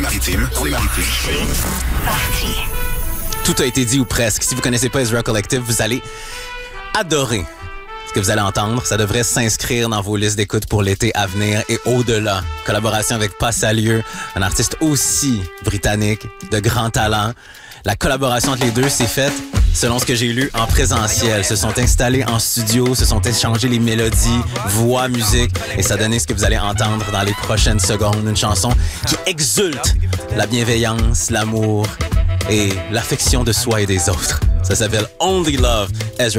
les maritimes. Parti. Tout a été dit ou presque. Si vous connaissez pas Ezra Collective, vous allez adorer ce que vous allez entendre. Ça devrait s'inscrire dans vos listes d'écoute pour l'été à venir et au-delà. Collaboration avec Passalieu, un artiste aussi britannique, de grand talent. La collaboration entre les deux s'est faite, selon ce que j'ai lu, en présentiel. Se sont installés en studio, se sont échangés les mélodies, voix, musique, et ça a donné ce que vous allez entendre dans les prochaines secondes. Une chanson qui exulte la bienveillance, l'amour et l'affection de soi et des autres. Ça s'appelle Only Love, Ezra